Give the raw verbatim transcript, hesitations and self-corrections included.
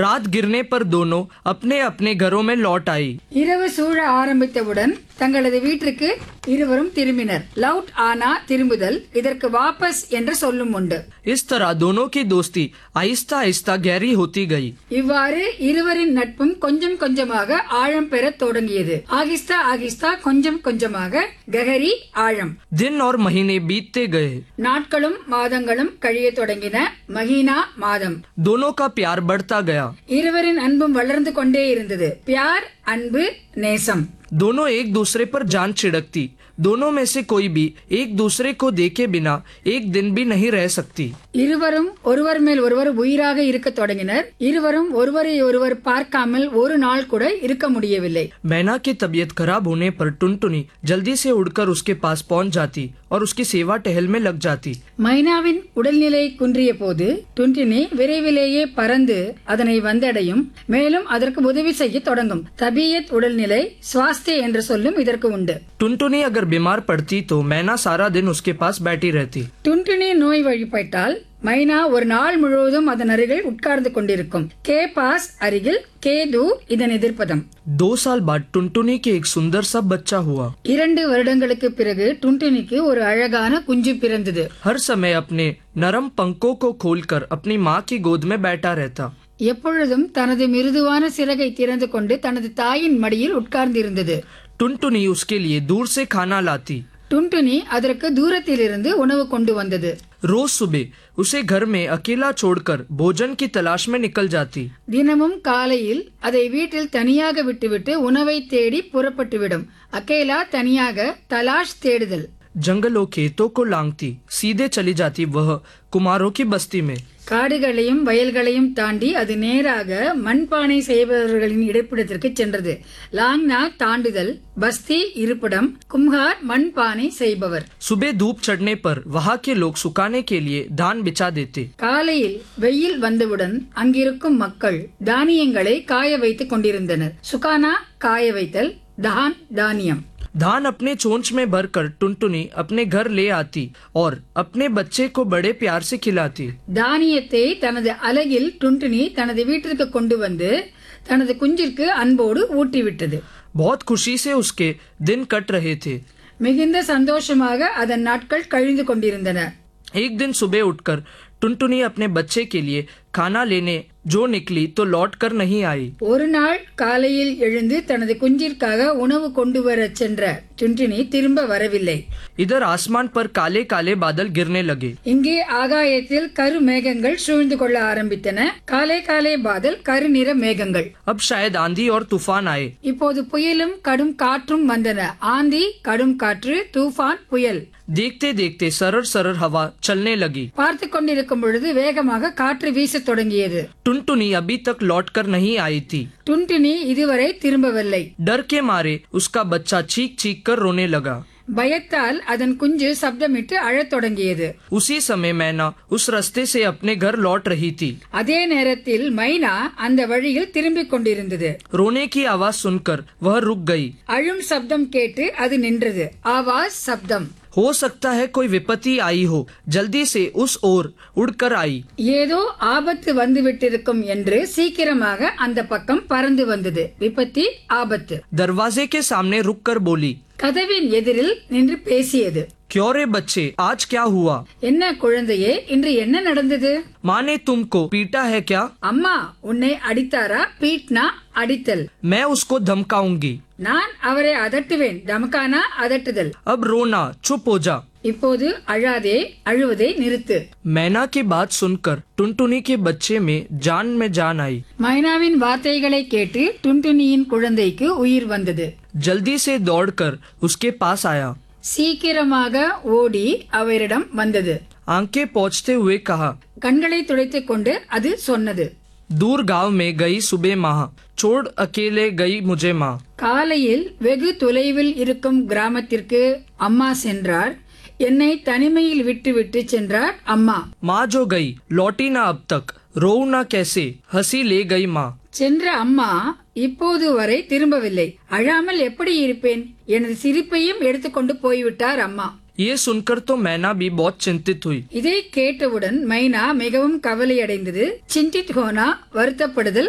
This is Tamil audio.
रात गिरने पर दोनों अपने अपने घरों में लौट आई। இரவு சூழ ஆரம்பித்தவுடன் தங்களது வீட்டிற்கு இருவரும் திரும்பினர். லவுட் ஆனா திரும்புதல், இதற்கு வாபஸ் என்ற சொல்லும் உண்டு. इस तरह दोनों की दोस्ती आहिस्ता आहिस्ता गहरी होती गई। இவ்வாறு இருவரின் நட்பும் கொஞ்சம் கொஞ்சமாக ஆழம் பெறத் தொடங்கியது. ஆகிஸ்தா ஆகிஸ்தா கொஞ்சம் கொஞ்சமாக, கஹரி ஆழம். दिन और महीने बीतते गए। நாட்களும் மாதங்களும் கழிய தொடங்கின. மஹீனா மாதம். दोनों का प्यार बढ़ता गया। இருவரின் அன்பும் வளர்ந்து கொண்டே இருந்தது. பியார் அன்பு, நேசம். दोनों एक दूसरे पर जान छिड़कती। दोनों में से कोई भी एक दूसरे को देखे बिना एक दिन भी नहीं रह सकती। இருவரும் ஒருவர் மேல் ஒருவர் உயிராக இருக்க தொடங்கினர். இருவரும் ஒருவரை ஒருவர் பார்க்காமல் ஒரு நாள் கூட இருக்க முடியவில்லை. मैना की तबीयत खराब होने पर टुनटुनी जल्दी से उड़कर उसके पास पहुंच जाती और उसकी सेवा टहल में लग जाती। மைனாவின் உடல்நிலை குன்றிய போது டுன்டினி விரைவிலேயே பறந்து அதனை வந்தடையும், மேலும் அதற்கு உதவி செய்ய தொடங்கும். தபியத் உடல்நிலை, சுவாஸ்தே என்ற சொல்லும் இதற்கு உண்டு. टुनटुनी अगर बीमार पड़ती तो मैना सारा दिन उसके पास बैठी रहती। டுன்டினி நோய் வழிபட்டால் மைனா ஒரு நாள் முழுவதும் அதன் அருகில் உட்கார்ந்து கொண்டிருக்கும். கே பாஸ் அருகில், கேது இதன் எதிர்ப்பதம். दो साल बाद टुनटुनी के एक सुंदर सा बच्चा हुआ। இரண்டு வருடங்களுக்கு பிறகு டுன்டினிக்கு ஒரு அழகான குஞ்சு பிறந்தது. हर समय अपने नरम पंखों को खोलकर अपनी माँ की गोद में बैठा रहता। எப்பொழுதும் தனது மிருதுவான சிறகை திறந்து கொண்டு தனது தாயின் மடியில் உட்கார்ந்திருந்தது. टुनटुनी उसके लिए दूर से खाना लाती। டுன்டுனி அதற்கு தூரத்திலிருந்து உணவு கொண்டு வந்தது. रोज सुबह उसे घर में अकेला छोड़कर भोजन की तलाश में निकल जाती। தினமும் காலையில் அதை வீட்டில் தனியாக விட்டுவிட்டு உணவை தேடி புறப்பட்டுவிடும். அகேலா தனியாக, தலாஷ் தேடுதல். जंगलों खेतों को लांगती सीधे चली जाती वह कुमारों की बस्ती में। காடுகளையும் வயல்களையும் தாண்டி அது நேராக மண்பானை செய்பவர்களின் இருப்பிடத்திற்கு சென்றது. லாங்னா தாண்டுதல், பஸ்தி இருப்பிடம், கும்ஹார் மண்பானை செய்பவர். सुबह धूप चढ़ने पर वहाँ के लोग सुखाने के लिए धान बिछा देते। காலையில் வெயில் வந்தவுடன் அங்கிருக்கும் மக்கள் தானியங்களை காய வைத்துக் கொண்டிருந்தனர். சுகானா காய வைத்தல், தான் தானியம். धान अपने चोंच में भरकर टुनटुनी अपने घर ले आती और अपने बच्चे को बड़े प्यार से खिलाती। தானியத்தை தனது அலகில் டுன்டுனி தனது வீட்டிற்கு கொண்டு வந்து தனது குஞ்சிற்கு அன்போடு ஊட்டிவிட்டது. बहुत खुशी से उसके दिन कट रहे थे। மிகுந்த சந்தோஷமாக அதன் நாட்கள் கழிந்து கொண்டிருந்தன. एक दिन सुबह उठकर टुनटुनी अपने बच्चे के लिए खाना लेने जो निकली तो लौट कर नहीं आई। ஒரு நாள் காலையில் எழுந்து தனது குஞ்சிற்காக உணவு கொண்டு வர சென்ற டுன்டினி திரும்ப வரவில்லை. इधर आसमान पर काले काले बादल गिरने लगे। இங்கே ஆகாயத்தில் கரு மேகங்கள் சூழ்ந்து கொள்ள ஆரம்பித்தன. காலே காலே பாதல், கருநிற மேகங்கள். अब शायद आंधी और तूफान आए। இப்போது புயலும் கடும் காற்றும் வந்தன. ஆந்தி, கடும் காற்று, தூஃபான், புயல். देखते देखते सरर सरर हवा चलने लगी। பார்த்து கொண்டிருக்கும் பொழுது வேகமாக காற்று வீச தொடங்கியது. टुनटुनी अभी तक लौट कर नहीं आई थी। டுன்டினி இதுவரை திரும்பவில்லை. डर के मारे उसका बच्चा चीख चीख कर रोने लगा। பயத்தால் அதன் குஞ்சு சப்தமிட்டு அழத் தொடங்கியது. उसी समय मैना उस रास्ते से अपने घर लौट रही थी। அதே நேரத்தில் மைனா அந்த வழியில் திரும்பிக் கொண்டிருந்தது. रोने की आवाज सुनकर वह रुक गई। அழும் சப்தம் கேட்டு அது நின்றது. ஆவாஸ் சப்தம். हो सकता है कोई विपत्ति आई हो, जल्दी से उस ओर उड़कर आई। ஏதோ ஆபத்து வந்துவிட்டிருக்கும் என்று சீக்கிரமாக அந்த பக்கம் பறந்து வந்தது. விபத்தி, ஆபத்து. दरवाजे के सामने रुककर बोली, கதவின் எதிரில் நின்று பேசியது. क्यों रे बच्चे, आज क्या हुआ? என்ன குழந்தையே, இன்று என்ன நடந்தது? माँ ने तुमको पीटा है क्या? அம்மா உன்னை அடித்தாரா? பீட்னா அடித்தல். मैं उसको धमकाऊंगी। நான் அவரை அதட்டுவேன். தமக்கானா அதட்டுதல். अब रोना चुप हो जा। இப்போது அழாதே, அழுவதை நிறுத்து. मैना की बात सुनकर टुनटुनी के बच्चे में जान में जान आई। மைனாவின் வார்த்தைகளை கேட்டு டுன்டுனியின் குழந்தைக்கு உயிர் வந்தது. जल्दी से दौड़कर उसके पास आया। சீக்கிரமாக ஓடி அவரிடம் வந்தது. आंखें पोंछते हुए कहा, கண்களை துடைத்துக் கொண்டு அது சொன்னது. दूर गांव में गई सुबह माँ, छोड़ अकेले गई मुझे माँ। காலையில் வெகு தொலைவில் இருக்கும் கிராமத்திற்கு அம்மா சென்றார். என்னை தனிமையில் விட்டு விட்டு சென்றார் அம்மா. माँ जो गई लौटी ना अब तक, रो ना कैसे, हंसी ले गई माँ। சென்ற அம்மா இப்போது வரை திரும்பவில்லை. அழாமல் எப்படி இருப்பேன்? எனது சிரிப்பையும் எடுத்துக்கொண்டு போய்விட்டார் அம்மா. ये सुनकर तो मैना भी बहुत चिंतित हुई। இதை கேட்டவுடன் மைனா மிகவும் கவலையடைந்தது. சிந்தித் ஹோனா, வருத்தப்படுதல்,